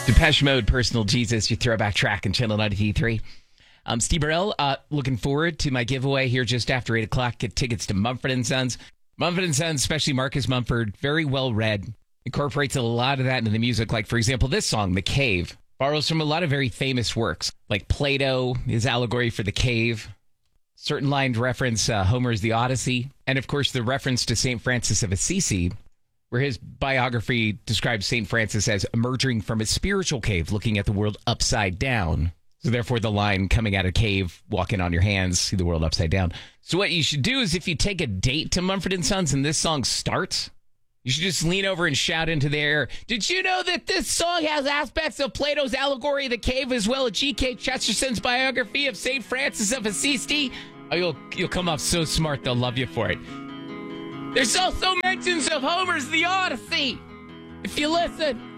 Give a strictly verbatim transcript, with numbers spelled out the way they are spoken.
Depeche Mode, Personal Jesus, your throwback track in Channel ninety-three. I'm Steve Burrell. Uh, looking forward to my giveaway here just after eight o'clock. Get tickets to Mumford and Sons. Mumford and Sons, especially Marcus Mumford, very well read. Incorporates a lot of that into the music. Like, for example, this song, The Cave, borrows from a lot of very famous works. Like Plato, his allegory for the cave. Certain lines reference uh, Homer's The Odyssey. And, of course, the reference to Saint Francis of Assisi, where his biography describes Saint Francis as emerging from a spiritual cave, looking at the world upside down. So therefore, the line, coming out of cave, walking on your hands, see the world upside down. So what you should do is, if you take a date to Mumford and Sons and this song starts, you should just lean over and shout into the air, "Did you know that this song has aspects of Plato's allegory of the cave as well as G K Chesterton's biography of Saint Francis of Assisi?" Oh, you'll, you'll come off so smart, they'll love you for it. There's also mentions of Homer's The Odyssey. If you listen,